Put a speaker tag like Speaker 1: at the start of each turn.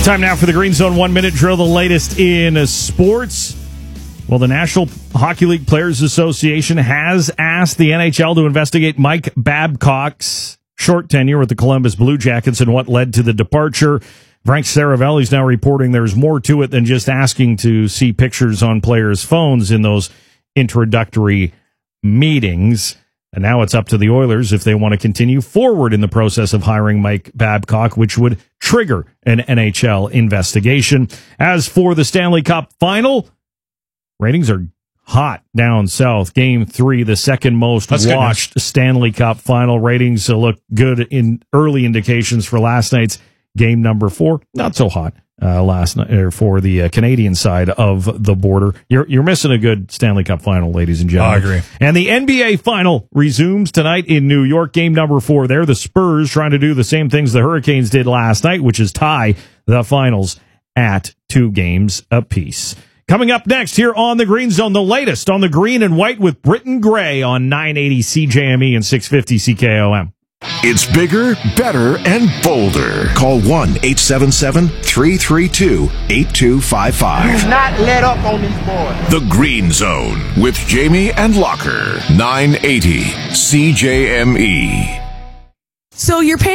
Speaker 1: Time now for the Green Zone 1-minute drill, the latest in sports. Well, the National Hockey League Players Association has asked the NHL to investigate Mike Babcock's short tenure with the Columbus Blue Jackets and what led to the departure. Frank Saravelli is now reporting there's more to it than just asking to see pictures on players' phones in those introductory meetings. And now it's up to the Oilers if they want to continue forward in the process of hiring Mike Babcock, which would trigger an NHL investigation. As for the Stanley Cup Final, ratings are hot down south. Game 3, the second most watched Stanley Cup Final. Ratings look good in early indications for last night's game number 4. Not so hot last night for the Canadian side of the border. You're missing a good Stanley Cup Final, ladies and gentlemen.
Speaker 2: I agree.
Speaker 1: And the NBA Final resumes tonight in New York. Game number 4 there. The Spurs trying to do the same things the Hurricanes did last night, which is tie the finals at 2 games apiece. Coming up next here on the Green Zone, the latest on the green and white with Britton Gray on 980 CJME and 650 CKOM.
Speaker 3: It's bigger, better, and bolder. Call 1-877-332-8255.
Speaker 4: Do not let up on these boys.
Speaker 3: The Green Zone with Jamie and Locker. 980 CJME.
Speaker 5: So you're paying